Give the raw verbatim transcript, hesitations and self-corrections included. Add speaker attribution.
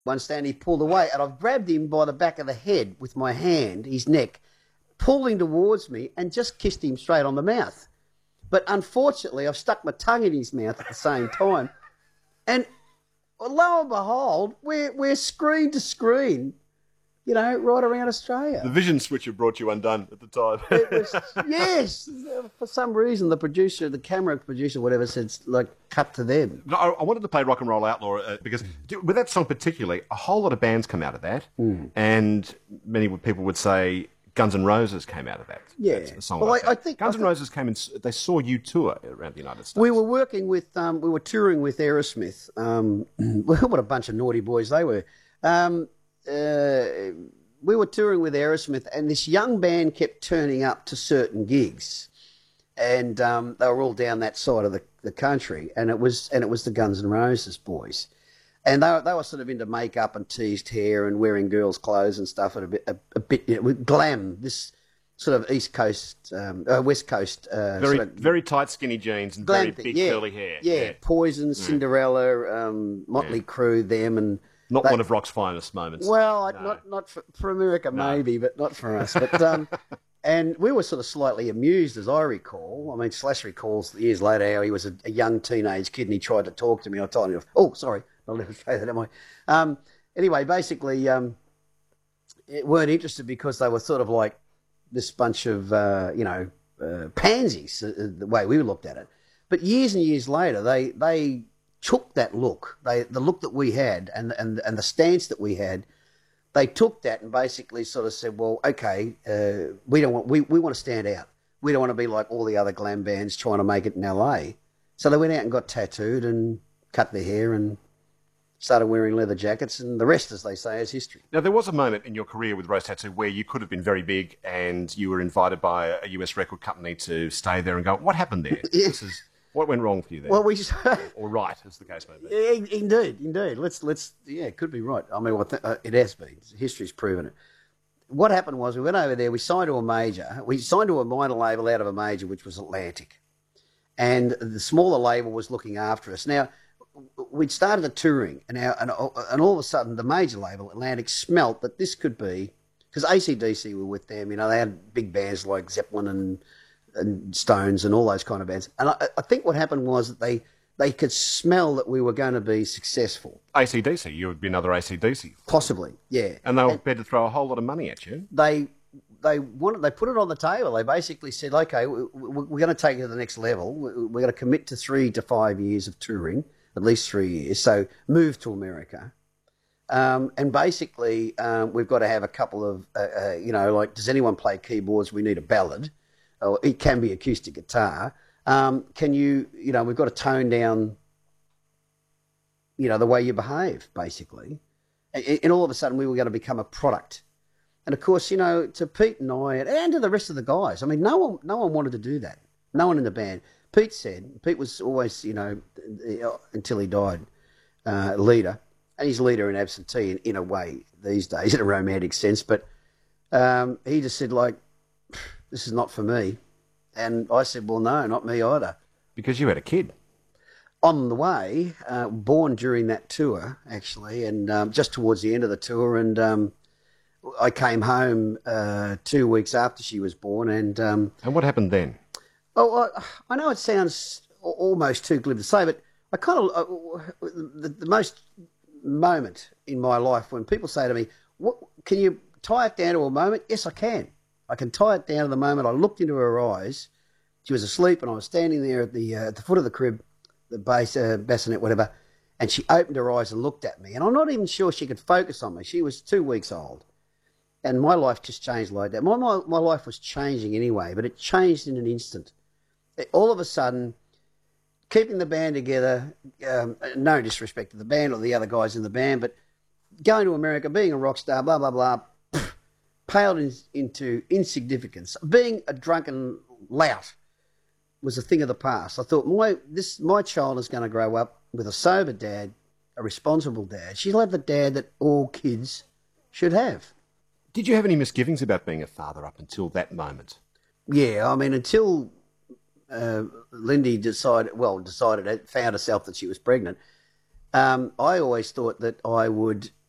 Speaker 1: one stand, he pulled away, and I've grabbed him by the back of the head with my hand, his neck, pulling towards me, and just kissed him straight on the mouth. But unfortunately, I've stuck my tongue in his mouth at the same time. And lo and behold, we're, we're screen to screen, you know, right around Australia.
Speaker 2: The vision switcher brought you undone at the time.
Speaker 1: It was, yes. For some reason, the producer, the camera producer, whatever, said, like, cut to them.
Speaker 2: No, I, I wanted to play Rock and Roll Outlaw uh, because with that song particularly, a whole lot of bands come out of that. Mm. And many people would say Guns N' Roses came out of that.
Speaker 1: Yeah.
Speaker 2: A song
Speaker 1: well,
Speaker 2: like
Speaker 1: I,
Speaker 2: that.
Speaker 1: I think
Speaker 2: Guns
Speaker 1: I
Speaker 2: N' Roses came and they saw you tour around the United States.
Speaker 1: We were working with, um, we were touring with Aerosmith. Um, what a bunch of naughty boys they were. Um, uh, we were touring with Aerosmith, and this young band kept turning up to certain gigs, and um, they were all down that side of the, the country, and it was and it was the Guns N' Roses boys. And they were, they were sort of into makeup and teased hair and wearing girls' clothes and stuff, and a bit, a, a bit you know, glam, this sort of East Coast, um, uh, West Coast. Uh,
Speaker 2: very
Speaker 1: sort of
Speaker 2: very tight skinny jeans and very
Speaker 1: thing.
Speaker 2: big
Speaker 1: yeah.
Speaker 2: curly hair.
Speaker 1: Yeah,
Speaker 2: yeah.
Speaker 1: Poison, Cinderella, um, Motley
Speaker 2: Yeah.
Speaker 1: Crue, them. and
Speaker 2: Not
Speaker 1: they,
Speaker 2: one of rock's finest moments.
Speaker 1: Well, I-
Speaker 2: No.
Speaker 1: not not for, for America
Speaker 2: No.
Speaker 1: maybe, but not for us. But um, And we were sort of slightly amused, as I recall. I mean, Slash recalls years later how he was a, a young teenage kid and he tried to talk to me. I told him, oh, sorry, I'll never say that, am I? Um, anyway, basically, um, it weren't interested because they were sort of like this bunch of, uh, you know, uh, pansies, uh, the way we looked at it. But years and years later, they they took that look, they the look that we had and and and the stance that we had. They took that and basically sort of said, well, okay, uh, we don't want, we, we want to stand out. We don't want to be like all the other glam bands trying to make it in L A. So they went out and got tattooed and cut their hair and started wearing leather jackets, and the rest, as they say, is history.
Speaker 2: Now, there was a moment in your career with Rose Tattoo where you could have been very big and you were invited by a U S record company to stay there and go, what happened there?
Speaker 1: Yeah.
Speaker 2: This is, what went wrong for you there?
Speaker 1: Well, we just...
Speaker 2: or right, as the case may be.
Speaker 1: Yeah, indeed, indeed. Let's, let's, yeah, it could be right. I mean, well, th- uh, it has been. History's proven it. What happened was we went over there, we signed to a major. We signed to a minor label out of a major, which was Atlantic. And the smaller label was looking after us. Now, we'd started the touring, and, our, and, and all of a sudden, the major label, Atlantic, smelt that this could be, because A C D C were with them, you know, they had big bands like Zeppelin and, and Stones and all those kind of bands. And I, I think what happened was that they, they could smell that we were going to be successful.
Speaker 2: A C D C, you would be another A C D C.
Speaker 1: Possibly, yeah.
Speaker 2: And they were prepared to throw a whole lot of money at you.
Speaker 1: They they wanted, they put it on the table. They basically said, okay, we, we, we're going to take it to the next level. We, we're going to commit to three to five years of touring, at least three years. So move to America. Um, and basically, um, we've got to have a couple of, uh, uh, you know, like, does anyone play keyboards? We need a ballad. Or it can be acoustic guitar. Um, can you, you know, we've got to tone down, you know, the way you behave, basically. And, and all of a sudden, we were going to become a product. And, of course, you know, to Pete and I, and to the rest of the guys, I mean, no one no one wanted to do that. No one in the band. Pete said, Pete was always, you know, until he died, uh, leader. And he's leader and absentee in, in a way these days, in a romantic sense. But um, he just said, like, this is not for me. And I said, well, no, not me either.
Speaker 2: Because you had a kid.
Speaker 1: On the way, uh, born during that tour, actually, and um, just towards the end of the tour. And um, I came home uh, two weeks after she was born. And um,
Speaker 2: and what happened then?
Speaker 1: Oh, I, I know it sounds almost too glib to say, but I kind of, uh, the, the most moment in my life when people say to me, "What can you tie it down to a moment?" Yes, I can. I can tie it down to the moment I looked into her eyes. She was asleep, and I was standing there at the uh, at the foot of the crib, the bass, uh, bassinet, whatever, and she opened her eyes and looked at me. And I'm not even sure she could focus on me. She was two weeks old, and my life just changed like that. My my, my life was changing anyway, but it changed in an instant. It, all of a sudden, keeping the band together, um, no disrespect to the band or the other guys in the band, but going to America, being a rock star, blah, blah, blah, paled in, into insignificance. Being a drunken lout was a thing of the past. I thought, my this my child is going to grow up with a sober dad, a responsible dad. She'll have the dad that all kids should have.
Speaker 2: Did you have any misgivings about being a father up until that moment?
Speaker 1: Yeah, I mean, until uh, Lindy decided, well, decided, found herself that she was pregnant, um, I always thought that I would